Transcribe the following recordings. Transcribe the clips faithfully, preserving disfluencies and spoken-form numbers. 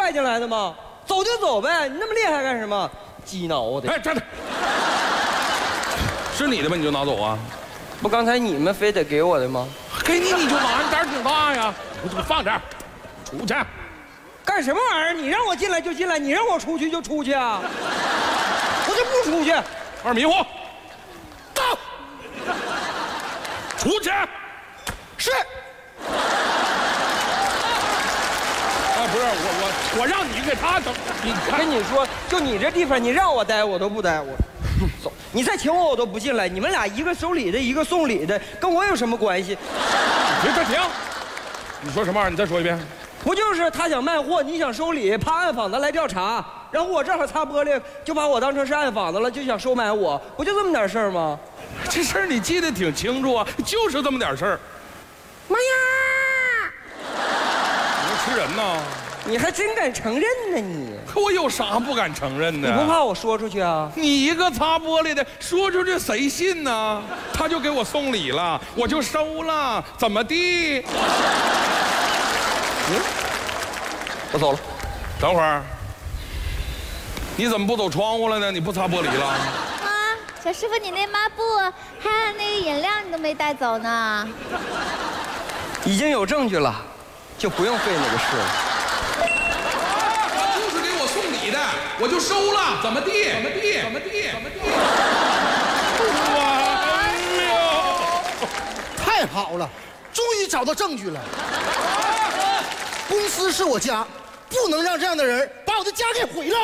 拽进来的吗？走就走呗，你那么厉害干什么？鸡挠的！ 哎，站着，是你的吗？你就拿走啊？ 不，刚才你们非得给我的吗？ 给你你就拿，你胆儿挺大呀！我给你放这儿，出去。 干什么玩意儿？你让我进来就进来，你让我出去就出去啊！我就不出去。 二迷糊，到，出去。 是。 啊，不是我我我让你给他整，你我跟你说，就你这地方，你让我待我都不待，我走。你再请我我都不进来。你们俩一个收礼的，一个送礼的，跟我有什么关系？ 停停停！你说什么玩意儿？你再说一遍。 不就是他想卖货，你想收礼，怕暗访的来调查，然后我正好擦玻璃，就把我当成是暗访的了，就想收买我，不就这么点事儿吗？ 这事儿你记得挺清楚啊，就是这么点事儿。 妈呀！ 你能吃人呐？ 你还真敢承认呢你？ 我有啥不敢承认的？ 你不怕我说出去啊？ 你一个擦玻璃的，说出去谁信呢？他就给我送礼了，我就收了，怎么地？ 嗯，我走了。 等会儿，你怎么不走窗户了呢？你不擦玻璃了？ 啊，小师傅，你那抹布还有那个饮料你都没带走呢。 已经有证据了，就不用费那个事了。 就是给我送礼的，我就收了，怎么地？怎么地？怎么地？怎么地？ 太好了，终于找到证据了。公司是我家，不能让这样的人把我的家给毁了。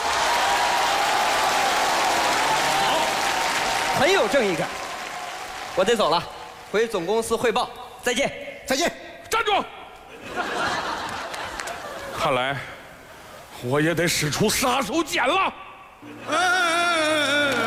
好，很有正义感。我得走了，回总公司汇报。再见， 再见。 站住！看来我也得使出杀手锏了。嗯嗯嗯嗯